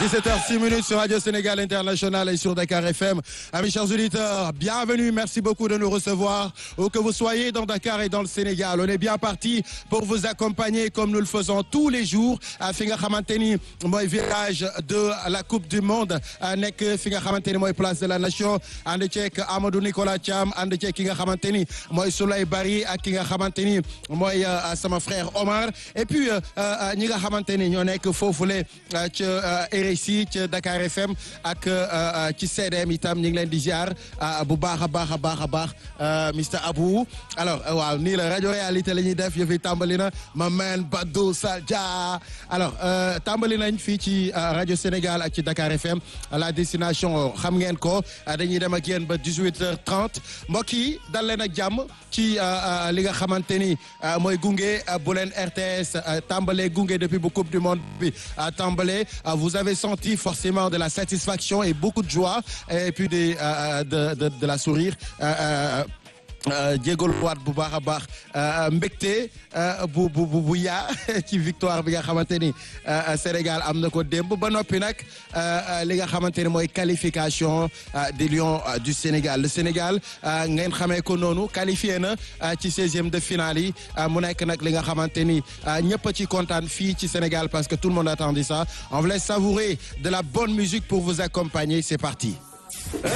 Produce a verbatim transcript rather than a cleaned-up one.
dix-sept heures six minutes sur Radio Sénégal International et sur Dakar F M. Amis chers auditeurs, bienvenue, merci beaucoup de nous recevoir. Où que vous soyez dans Dakar et dans le Sénégal, on est bien parti pour vous accompagner comme nous le faisons tous les jours à fi nga xamante ni mooy village de la Coupe du Monde nekk fi nga xamante ni mooy place de la Nation ànd ceeg Amadou Nicolas Thiam ànd ceeg ki nga xamante ni mooy Souley Bari ak ki nga xamante ni mooy sama frère Omar et puis ñi nga xamante ni ñoo nekk foofule ca R S I ci Dakar F M ak ci C D M itam ñu ngi leen di ziar bu baax a baax a baax a baax mister Abou alors waaw nii la rajo réalité la ñuy def yëf yi tàmbali na ma man Badou Saldia alors tàmbali nañ fii ci rajo Sénégal ak ci Dakar F M la destination xam ngeen ko dañuy dem ak yéen ba dix-huit heures trente mbokk yi dal leen ak jàmm ci li nga xamante ni mooy gunge bu leen R T S tàmbalee gunge depuis bu Coupe du Monde bi tàmbalee vous avez senti forcément de la satisfaction et beaucoup de joie et puis de de de, de la sourire jégalu waat bu baax a baax mbégte bu bu bu yaa ci victoire bi nga xamante ni Sénégal am na ko démb ba noppi nag li nga xamante ni mooy qualification des Lions du Sénégal le Sénégal ngeen xamee ko noonu qualifié na ci seizième de finale yi mu nekk nag li nga xamante ni ñëpp a ci kontaan fii ci Sénégal parce que tout le monde attendait ça on vous laisse savourer de la bonne musique pour vous accompagner c'est parti.